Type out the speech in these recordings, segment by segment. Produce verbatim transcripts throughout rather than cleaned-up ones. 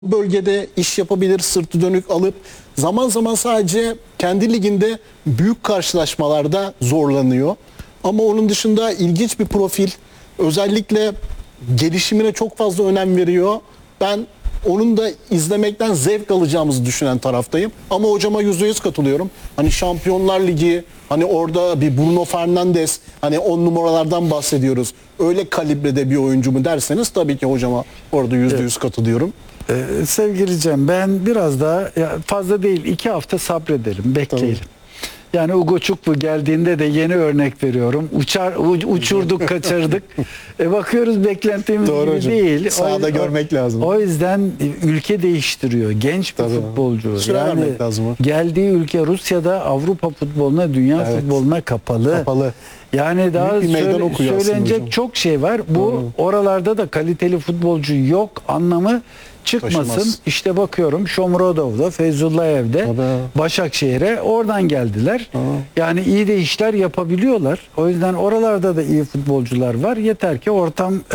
bölgede iş yapabilir, sırtı dönük alıp zaman zaman sadece kendi liginde büyük karşılaşmalarda zorlanıyor. Ama onun dışında ilginç bir profil, özellikle gelişimine çok fazla önem veriyor. Ben onun da izlemekten zevk alacağımızı düşünen taraftayım. Ama hocama yüzde yüz katılıyorum. Hani Şampiyonlar Ligi, hani orada bir Bruno Fernandes, hani on numaralardan bahsediyoruz. Öyle kalibrede bir oyuncu mu derseniz tabii ki hocama orada yüzde yüz katılıyorum. Ee, sevgili Cem, ben biraz daha ya fazla değil iki hafta sabredelim, bekleyelim. Tabii. Yani Ugo Çukwu geldiğinde de yeni örnek veriyorum. Uçar, uçurduk, kaçırdık. E bakıyoruz beklentimiz Doğru gibi hocam. değil. Sahada o, görmek lazım. O yüzden ülke değiştiriyor. Genç bir Tabii. futbolcu. Süre yani vermek lazım. geldiği ülke Rusya'da Avrupa futboluna, dünya Evet. futboluna kapalı. Kapalı. Yani daha söyle, söylenecek çok şey var. Bu Doğru. Oralarda da kaliteli futbolcu yok anlamı çıkmasın. Taşımaz. İşte bakıyorum Shomurodov'da, Feyzullahev'de, Başakşehir'e oradan geldiler. Aa. Yani iyi de işler yapabiliyorlar. O yüzden oralarda da iyi futbolcular var. Yeter ki ortam e,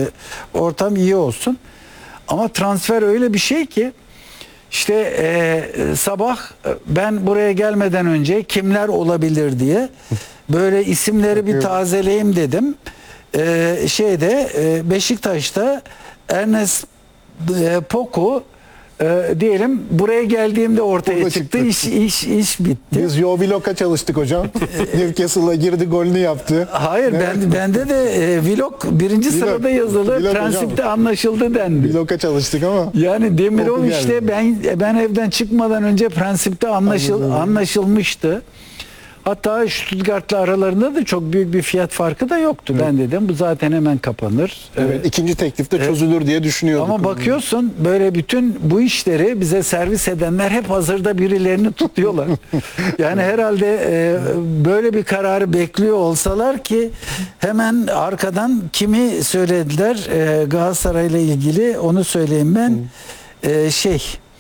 ortam iyi olsun. Ama transfer öyle bir şey ki işte e, sabah ben buraya gelmeden önce kimler olabilir diye böyle isimleri bir tazeleyeyim dedim. E, şeyde e, Beşiktaş'ta Ernest e, Poku e, diyelim buraya geldiğimde ortaya çıktı. çıktı. İş iş iş bitti. Biz Joe Willock'a çalıştık hocam. Newcastle'a girdi, golünü yaptı. Hayır, ne? ben bende de e, Willock birinci Willock, sırada yazılı. Willock prensipte hocam. Anlaşıldı dendi. Willock'a çalıştık ama. Yani Demirol işte ben ben evden çıkmadan önce prensipte anlaşıl Anladım. anlaşılmıştı. Hatta Stuttgart'la aralarında da çok büyük bir fiyat farkı da yoktu. Evet. Ben dedim bu zaten hemen kapanır. Evet, ee, ikinci teklifte evet. çözülür diye düşünüyorduk. Ama bakıyorsun böyle bütün bu işleri bize servis edenler hep hazırda birilerini tutuyorlar. Yani herhalde e, böyle bir kararı bekliyor olsalar ki hemen arkadan kimi söylediler e, Galatasaray'la ilgili onu söyleyeyim ben. E, şey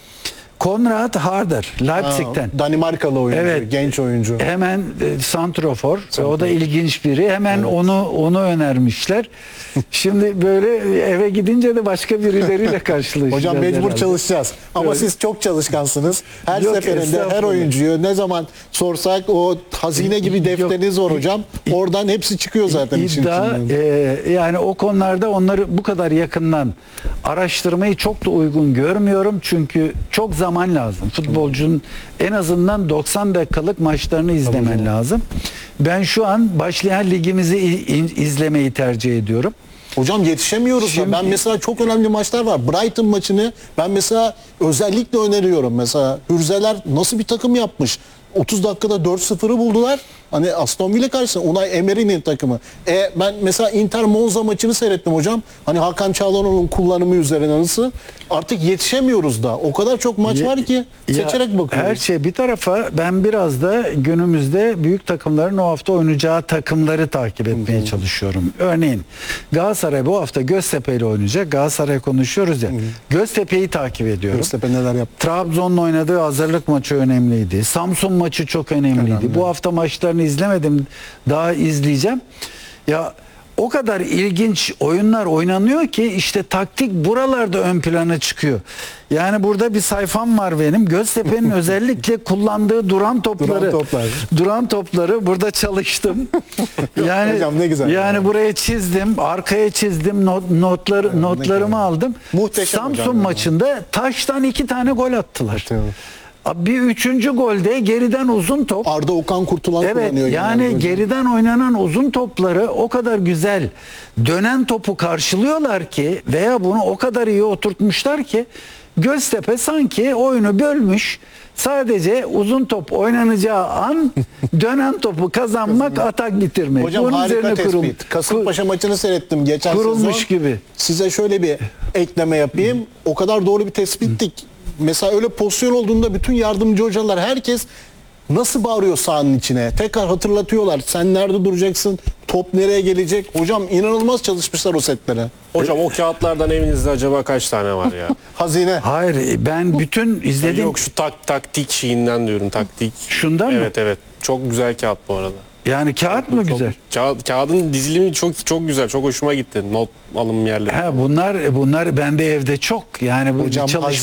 Konrad Harder, Leipzig'ten. Aa, Danimarkalı oyuncu, evet, genç oyuncu. Hemen e, santrofor, o da ilginç biri. Hemen evet. onu onu önermişler. Şimdi böyle eve gidince de başka birileriyle karşılaşacağız. Hocam mecbur herhalde. çalışacağız. Ama evet. siz çok çalışkansınız. Her Yok, seferinde her oyuncuyu ne zaman sorsak o hazine gibi defteriniz var hocam. Oradan hepsi çıkıyor zaten işin içinden. E, yani o konularda onları bu kadar yakından araştırmayı çok da uygun görmüyorum. Çünkü çok zaman lazım. Futbolcunun en azından doksan dakikalık maçlarını izlemen Tabii lazım. Ben şu an başlayan ligimizi izlemeyi tercih ediyorum. Hocam yetişemiyoruz Şimdi, da. Ben mesela çok önemli maçlar var. Brighton maçını ben mesela özellikle öneriyorum. Mesela Hürzeler nasıl bir takım yapmış? otuz dakikada dört sıfırı buldular. Hani Aston Villa karşısında Unai Emery'nin takımı. E ben mesela Inter Monza maçını seyrettim hocam. Hani Hakan Çalhanoğlu'nun kullanımı üzerine nasıl? Artık yetişemiyoruz da. O kadar çok maç var ki seçerek bakıyoruz. Her şey bir tarafa ben biraz da günümüzde büyük takımların o hafta oynayacağı takımları takip etmeye Hı-hı. çalışıyorum. Örneğin Galatasaray bu hafta Göztepe ile oynayacak. Galatasaray konuşuyoruz ya. Hı-hı. Göztepe'yi takip ediyorum. Göztepe neler yaptı? Trabzon'la oynadığı hazırlık maçı önemliydi. Samsun maçı çok önemliydi. Önemli. Bu hafta maçlarını izlemedim. Daha izleyeceğim. Ya o kadar ilginç oyunlar oynanıyor ki işte taktik buralarda ön plana çıkıyor. Yani burada bir sayfam var benim. Göztepe'nin özellikle kullandığı duran topları. Duran toplar. Duran topları burada çalıştım. Yani Hocam ne güzel. Yani ya. buraya çizdim, arkaya çizdim, not, notları yani notlarımı aldım. Muhteşem Samsun maçında ya. taştan iki tane gol attılar. Evet. Bir üçüncü golde geriden uzun top. Arda Okan Kurtulan evet, kullanıyor. Yani yani geriden oynanan uzun topları o kadar güzel dönen topu karşılıyorlar ki veya bunu o kadar iyi oturtmuşlar ki Göztepe sanki oyunu bölmüş. Sadece uzun top oynanacağı an dönen topu kazanmak, atak bitirmek. Hocam Bunun harika tespit. Kurul, Kasımpaşa kur, maçını seyrettim geçen kurulmuş sezon. gibi. Size şöyle bir ekleme yapayım. O kadar doğru bir tespittik. Mesela öyle pozisyon olduğunda bütün yardımcı hocalar herkes nasıl bağırıyor sahanın içine. Tekrar hatırlatıyorlar. Sen nerede duracaksın? Top nereye gelecek? Hocam inanılmaz çalışmışlar o setlere. Hocam o kağıtlardan evinizde acaba kaç tane var ya? Hazine. Hayır ben bütün izlediğim... Yok şu tak taktik şeyinden diyorum taktik. Şundan mı? Evet evet. Çok güzel kağıt bu arada. Yani kağıt mı güzel? Kağıt, kağıdın dizilimi çok çok güzel. Çok hoşuma gitti. Not alım yerleri. Ha, bunlar bunlar bende evde çok. Yani bu Hocam, çalış